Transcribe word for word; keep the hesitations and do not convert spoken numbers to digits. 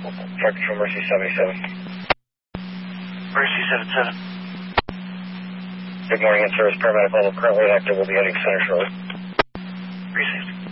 Fire Control Mercy seventy-seven. Mercy seventy-seven. Good morning, in service paramedic level currently active. We'll be heading center shortly. Received.